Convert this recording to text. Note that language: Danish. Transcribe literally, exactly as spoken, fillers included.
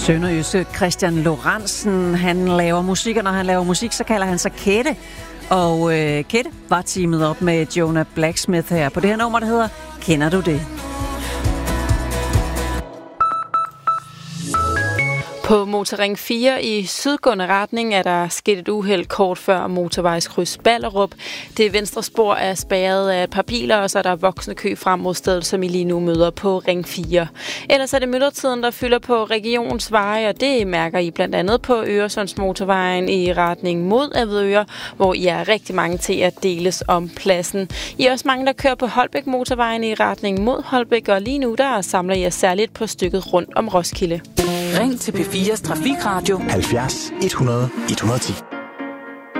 Sønderjyske Christian Lorentzen, han laver musik, og når han laver musik, så kalder han sig Kette. Og øh, Kette var teamet op med Jonah Blacksmith her på det her nummer, der hedder Kender du det? På motorring fire i sydgående retning er der sket et uheld kort før motorvejskryds Ballerup. Det venstre spor er spærret af et par biler, og så er der voksende kø frem mod stedet, som I lige nu møder på ring fire. Ellers er det myldretiden, der fylder på regionsveje, og det mærker I blandt andet på Øresundsmotorvejen i retning mod Avedøre, hvor I er rigtig mange til at deles om pladsen. I er også mange, der kører på Holbæk motorvejen i retning mod Holbæk, og lige nu der samler I jer særligt på stykket rundt om Roskilde. Ring til P fires Trafikradio halvfjerds et hundrede et hundrede og ti.